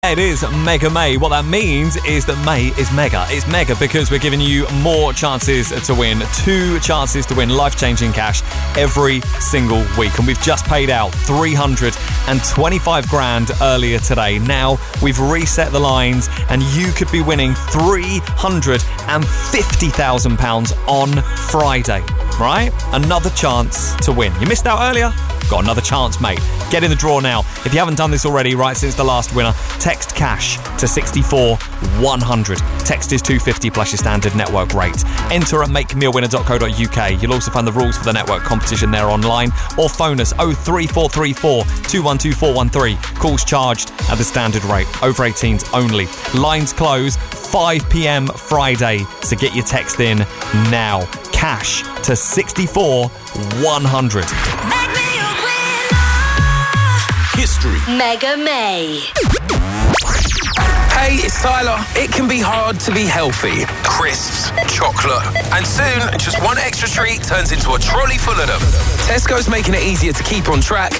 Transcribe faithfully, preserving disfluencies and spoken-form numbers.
It is Mega May. What that means is that May is mega. It's mega because we're giving you more chances to win. Two chances to win life-changing cash every single week. And we've just paid out three hundred twenty-five grand earlier today. Now we've reset the lines and you could be winning three hundred fifty thousand pounds on Friday. Right? Another chance to win. You missed out earlier? Got another chance, mate. Get in the draw now. If you haven't done this already, right since the last winner, text cash to sixty-four one hundred. Text is two hundred fifty plus your standard network rate. Enter at make me a winner dot co dot uk. You'll also find the rules for the network competition there online, or phone us oh three four three four two one two four one three. Calls charged at the standard rate. Over eighteens only. Lines close five p.m. Friday, so get your text in now. Cash to sixty-four one hundred. History. Mega May. Hey, it's Tyler. It can be hard to be healthy. Crisps, chocolate, and soon just one extra treat turns into a trolley full of them. Tesco's making it easier to keep on track